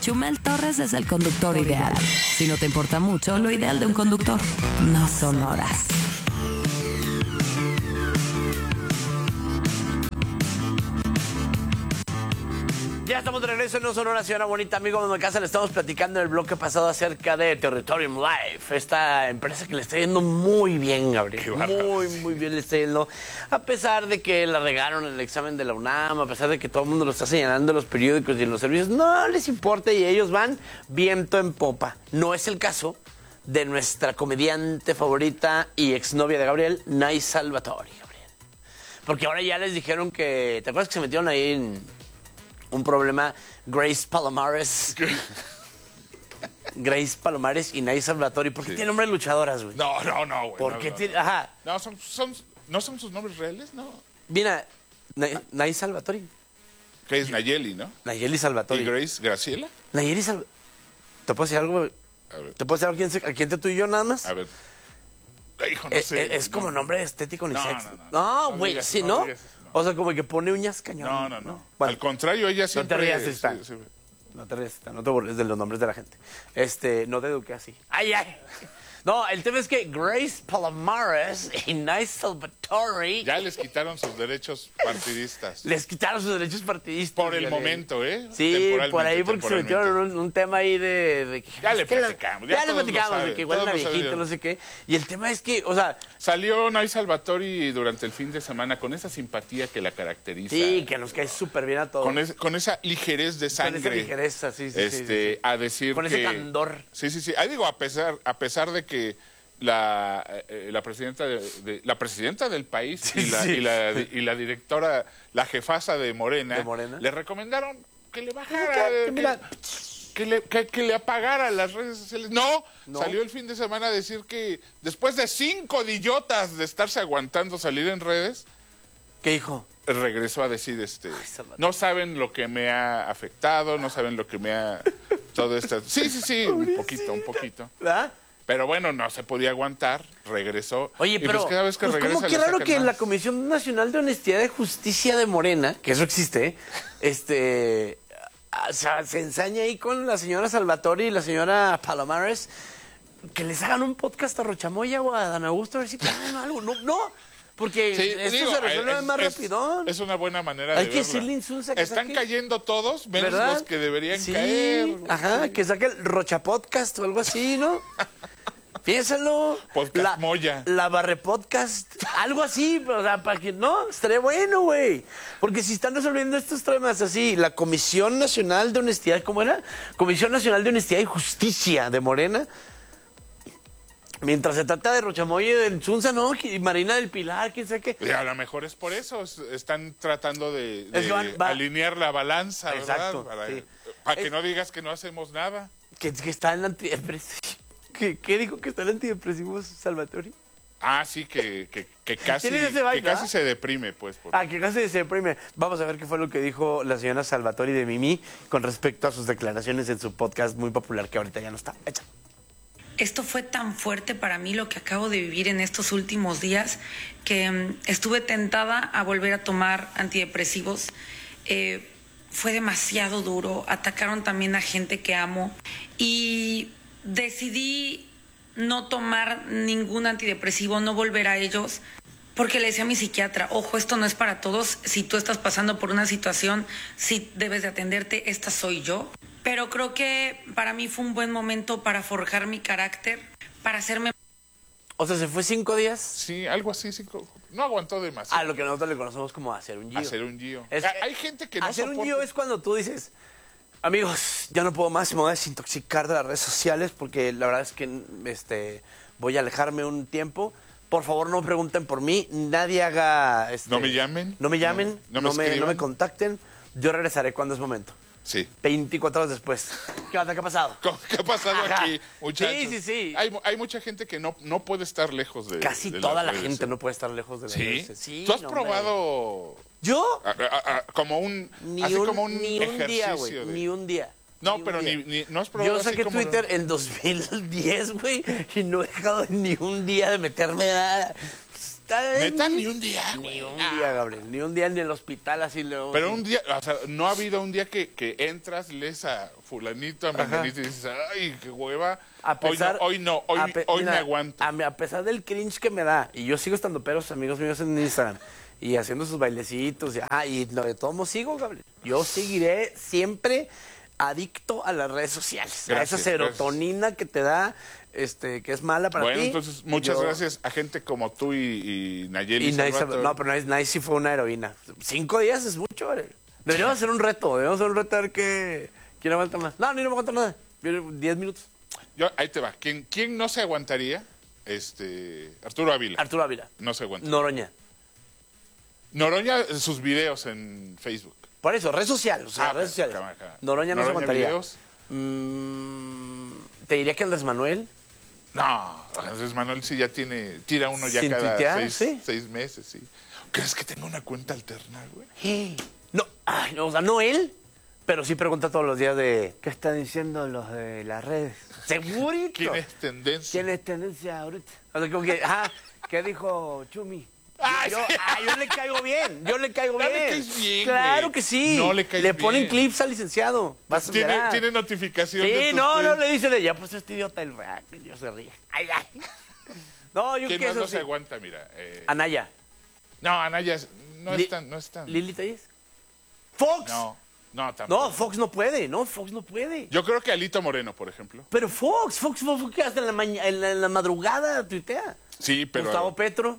Chumel Torres es el conductor ideal. Si no te importa mucho, lo ideal de un conductor no son horas. Ya estamos de regreso en No Sonora, señora bonita. Amigo de casa, le estamos platicando en el bloque pasado acerca de Territorium Life, esta empresa que le está yendo muy bien, Gabriel. Muy bien le está yendo. A pesar de que la regaron en el examen de la UNAM, a pesar de que todo el mundo lo está señalando en los periódicos y en los servicios, no les importa y ellos van viento en popa. No es el caso de nuestra comediante favorita y exnovia de Gabriel, Nay Salvatori, Gabriel. Porque ahora ya les dijeron que... ¿Te acuerdas que se metieron ahí en un problema? Grace Palomares. Grace Palomares y Nay Salvatori. ¿Por qué tiene nombre de luchadoras, güey? No, güey. ¿Por qué tiene...? Ajá. No, ¿no son sus nombres reales? No. Mira, Nay Salvatori. Que es Nayeli, ¿no? Nayeli Salvatori. ¿Y Grace Graciela? Nayeli Salvatori. ¿Te puedo decir algo? A ver. ¿Te puedo decir a quién te tú y yo nada más? A ver. Hijo, no sé. Es como nombre estético ni sexy. No, No, güey, digas, sí, no ¿no? digas eso, no. O sea, como que pone uñas cañón. No. Bueno, Al contrario, ella siempre... no te rías, Stan. sí. No te rías, Stan. No te burles de los nombres de la gente. No te eduqué así. ¡Ay! No, el tema es que Grace Palomares y Nay Salvatori... Ya les quitaron sus derechos partidistas. Les quitaron sus derechos partidistas. Por el momento, ¿eh? Sí, por ahí porque se metieron en un tema ahí de Ya le platicamos. Ya le todos lo platicamos de saben, que igual todos era lo viejito, saben. no sé qué. Y el tema es que, o sea... Salió Nay Salvatori durante el fin de semana con esa simpatía que la caracteriza. Sí, que nos cae súper bien a todos. Con esa ligerez de sangre. Con esa ligereza, sí. A decir con ese candor. Sí. Ahí digo, a pesar de que la presidenta la presidenta del país y la directora, la jefasa de Morena, le recomendaron que le bajara, que le apagara las redes sociales. No, salió el fin de semana a decir que después de 5 idiotas de estarse aguantando salir en redes, ¿qué dijo? Regresó a decir, no saben lo que me ha afectado, no saben lo que me ha... todo esto. Sí, un poquito. ¿verdad? Pero bueno, no se podía aguantar, regresó. Oye, pero pues cada vez que regresa, ¿cómo qué raro que en la Comisión Nacional de Honestidad y Justicia de Morena, que eso existe, se ensaña ahí con la señora Salvatori y la señora Palomares, que les hagan un podcast a Rochamoya o a Dan Augusto a ver si planean algo? No, porque esto se resuelve más rapidón. Es una buena manera de Hay que verla. decirle insulsa que Están saque, cayendo todos, menos ¿verdad? los que deberían Sí, caer. Ajá, que saque el Rocha Podcast o algo así, ¿no? Piénsalo. Podcast Moya. La Barre Podcast, algo así, o sea, para que no, estaría bueno, güey. Porque si están resolviendo estos temas así, la Comisión Nacional de Honestidad, ¿cómo era? Comisión Nacional de Honestidad y Justicia de Morena. Mientras se trata de Rochamoya y del Zunza, ¿no? Y Marina del Pilar, quién sabe qué. Y a lo mejor es por eso, están tratando de va. alinear la balanza, Exacto, ¿verdad? sí. Para que no digas que no hacemos nada. Que está en antidepresivo. ¿Qué dijo que está en antidepresivo Salvatori? Ah, sí, que casi, ¿Tienes ese vibe, que casi verdad? se deprime, pues. Que casi se deprime. Vamos a ver qué fue lo que dijo la señora Salvatori de Mimi con respecto a sus declaraciones en su podcast muy popular que ahorita ya no está. Echa. Esto fue tan fuerte para mí lo que acabo de vivir en estos últimos días que estuve tentada a volver a tomar antidepresivos. Fue demasiado duro. Atacaron también a gente que amo y decidí no tomar ningún antidepresivo, no volver a ellos, porque le decía a mi psiquiatra, ojo, esto no es para todos. Si tú estás pasando por una situación, sí debes de atenderte, esta soy yo. Pero creo que para mí fue un buen momento para forjar mi carácter, para hacerme... O sea, ¿se fue 5 días? Sí, algo así, no aguantó demasiado. A lo que nosotros le conocemos como hacer un gio. Hacer un gio. Es- Hay gente que no Hacer soporta... un gio es cuando tú dices, amigos, ya no puedo más, me voy a desintoxicar de las redes sociales porque la verdad es que voy a alejarme un tiempo. Por favor, no pregunten por mí, nadie haga... No me llamen. No me llamen, No no me escriban. me contacten. Yo regresaré cuando es momento. Sí. 24 horas después. ¿Qué onda? ¿Qué ha pasado? ¿Qué ha pasado Ajá. aquí, muchachos? Sí. Hay mucha gente que no puede estar lejos de Casi de toda las la redes. gente no puede estar lejos de las ¿Sí? redes. Sí, ¿Tú has no, hombre. probado ¿Yo? como un ejercicio día, güey. de... Ni un día. No, un pero día. no has probado Yo así saqué como... Twitter en 2010, güey, y no he dejado ni un día de meterme a... ¿Neta? Ni un día, Ni un día, Gabriel. Ni un día en el hospital así luego. Pero un día, o sea, no ha habido un día que entras, lees a fulanito, a menganito y dices, ay, qué hueva. A pesar, hoy no, hoy me aguanto. A pesar del cringe que me da, y yo sigo estando peros, amigos míos en Instagram, y haciendo sus bailecitos, y lo de todo sigo, Gabriel. Yo seguiré siempre adicto a las redes sociales, a esa serotonina que te da, que es mala para ti. Bueno, entonces, muchas gracias a gente como tú y Nayeli. No, pero Nayeli sí fue una heroína. 5 días es mucho, Gabriel. Deberíamos hacer un reto, a ver quién aguanta más. No, ni no me aguanta nada. 10 minutos. Ahí te va. ¿Quién no se aguantaría? Arturo Ávila. Arturo Ávila. No se aguanta. Noroña. Noroña, sus videos en Facebook. Por eso, red social. Redes sociales. Noroña no se aguantaría. Videos. Te diría que Andrés Manuel. No, Andrés Manuel sí ya tira uno ya cada 6 meses, sí. ¿Crees que tenga una cuenta alterna, güey? No, o sea, no él, pero sí pregunta todos los días de ¿qué están diciendo los de las redes? Segurito. ¿Quién es tendencia? ¿Quién es tendencia ahorita? O sea, como que, ¿qué dijo Chumi? Yo le caigo bien, ¿Le caes bien, claro güey? que sí. No le caes bien. Le ponen clips al licenciado. ¿Tiene notificación? Sí, no le dice ya pues este idiota el rack. Y yo se ríe. Ay. No, yo ¿Quién que más eso no sí. se aguanta? Mira. Anaya. No, Anaya no es tan. ¿Lili Telles? ¿Fox? No, tampoco. No, Fox no puede. Yo creo que Alito Moreno, por ejemplo. Pero Fox que hasta en la madrugada tuitea. Sí, pero... Gustavo Petro.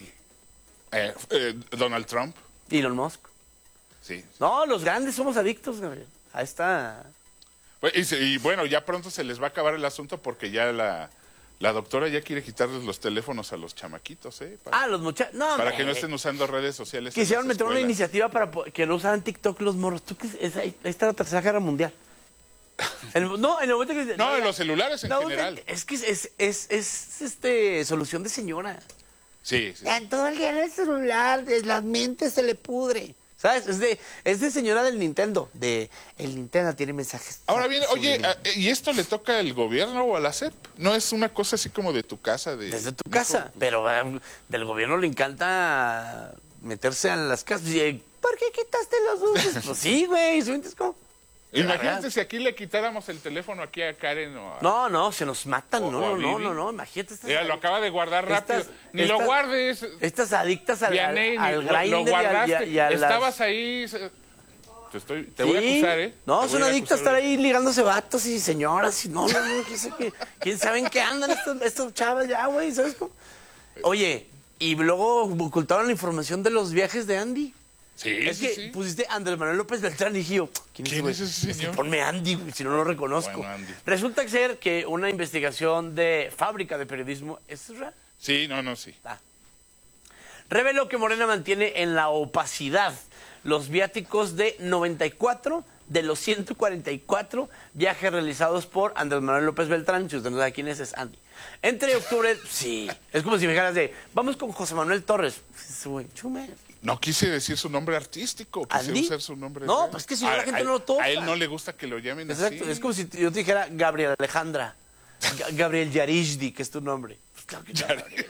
Donald Trump. Elon Musk. Sí. No, los grandes somos adictos, Gabriel. Ahí está. Y bueno, ya pronto se les va a acabar el asunto porque ya la doctora ya quiere quitarles los teléfonos a los chamaquitos, ¿eh? Los muchachos. No, para que no estén usando redes sociales. Quisieron meter una iniciativa para que no usaran TikTok los morros. Ahí está la Tercera Guerra Mundial. En el momento que... No, en los celulares en general. Es que es solución de señora. Sí. Todo el día en el celular, la mente se le pudre. ¿Sabes? Es de señora del Nintendo. El Nintendo tiene mensajes. Ahora bien, oye, ¿y esto le toca al gobierno o a la SEP? ¿No es una cosa así como de tu casa? Desde tu casa. Pero del gobierno le encanta meterse a las casas. ¿Por qué quitaste los dulces? Pues sí, güey. ¿Sientes cómo? Imagínate si aquí le quitáramos el teléfono aquí a Karen o a... No, se nos matan. No, imagínate. Mira, lo acaba de guardar rápido. Ni lo guardes. Estas adictas al Grindr. Lo guardaste. Estabas ahí... Te voy a acusar, ¿eh? No, son adictas a estar ahí ligándose vatos y señoras y no, ¿quién sabe en qué andan estos chavas ya, güey? ¿Sabes cómo? Oye, y luego ocultaron la información de los viajes de Andy. Sí, es que pusiste Andrés Manuel López Beltrán y dije yo, ¿quién es ese señor? Ponme Andy, güey, si no lo reconozco. Bueno, Andy. Resulta ser que una investigación de Fábrica de Periodismo, ¿es real? Sí, sí. Reveló que Morena mantiene en la opacidad los viáticos de 94 de los 144 viajes realizados por Andrés Manuel López Beltrán. Si usted no sabe quién es Andy. Entre octubre, sí, es como si me dijeras vamos con José Manuel Torres. Chume. No quise decir su nombre artístico, quise usar su nombre. No, pues es que si no la gente no lo toca. A él no le gusta que lo llamen así. Exacto, es como si yo te dijera Gabriel Alejandra, Gabriel Yarishdi, que es tu nombre. Pues claro que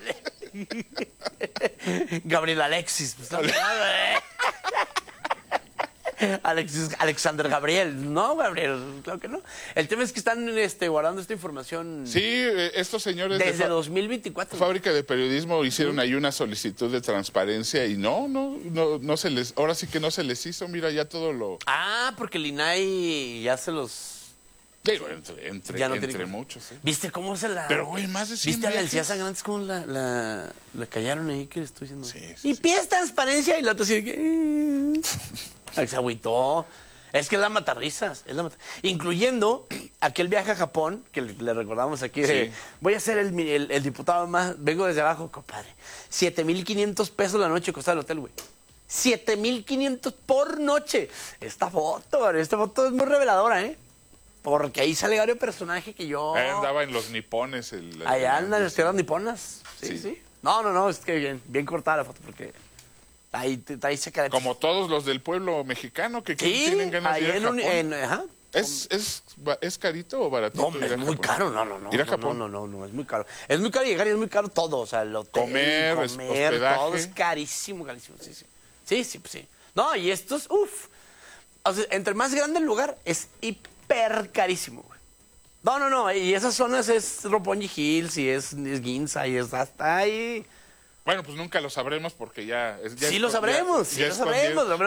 no. Gabriel Alexis. Pues claro que no. Alexander Gabriel. No, Gabriel, claro que no. El tema es que están guardando esta información. Sí, estos señores desde 2024. Fábrica de Periodismo hicieron ahí una solicitud de transparencia y no se les, ahora sí que no se les hizo, mira ya todo lo... Porque el INAI ya se los... Digo, entre muchos. ¿Eh? ¿Viste cómo se la...? Pero, güey, más de 100 ¿Viste a la Elcía Sangrantes cómo la callaron ahí? ¿Qué le estoy diciendo? Sí. Y pides transparencia y la otra así que... Se agüitó. Es que es la matarrisas. Incluyendo aquel viaje a Japón, que le recordamos aquí. Voy a ser el diputado más... Vengo desde abajo, compadre. 7,500 pesos la noche costaba el hotel, güey. 7,500 por noche. Esta foto es muy reveladora, ¿eh? Porque ahí sale varios personajes que yo... andaba en los nipones. Allá andan en las tierras niponas. Sí. No, es que bien cortada la foto porque... Ahí se queda. Como todos los del pueblo mexicano que tienen ganas de ir a Japón. ¿Es carito o barato? No, es muy caro, no. ¿Ir a Japón? No, es muy caro. Es muy caro llegar y es muy caro todo, o sea, el hotel, comer, hospedaje. todo es carísimo, sí. No, y estos, o sea, entre más grande el lugar, es hiper carísimo, güey. No, y esas zonas es Roppongi Hills, y es Ginza, y es hasta ahí. Bueno, pues nunca lo sabremos porque ya... Sí lo sabremos.